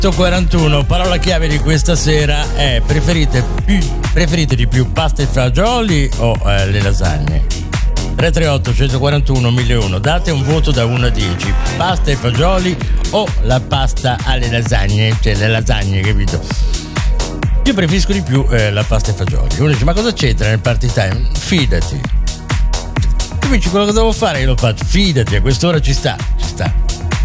41, parola chiave di questa sera è preferite di più pasta e fagioli o le lasagne? 338 141 1001, date un voto da 1 a 10, pasta e fagioli o la pasta alle lasagne, cioè le lasagne, capito? Io preferisco di più la pasta e fagioli. Uno dice, ma cosa c'entra nel party time? Fidati, tu mi dici quello che devo fare, io lo faccio, fidati, a quest'ora ci sta.